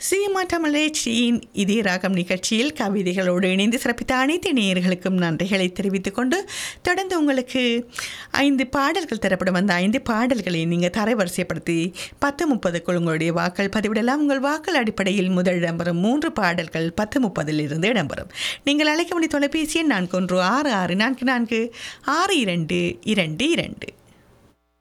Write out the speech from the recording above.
சீமா தமிழச்சியின் இதே ராகம் நிகழ்ச்சியில் கவிதைகளோடு இணைந்து சிறப்பித்த அனைத்து நேயர்களுக்கும் நன்றிகளை தெரிவித்துக் கொண்டு தொடர்ந்து உங்களுக்கு 5 பாடல்கள் தரப்படும். அந்த 5 பாடல்களை நீங்கள் தரவரிசைப்படுத்தி 10:30க்குள் உங்களுடைய வாக்கள் பதிவிடலாம். உங்கள் வாக்கள் அடிப்படையில் முதல் இடம்பெறும் 3 பாடல்கள் 10:30 இருந்து இடம்பெறும். நீங்கள் அழைக்க வேண்டிய தொலைபேசி எண் 4166446222.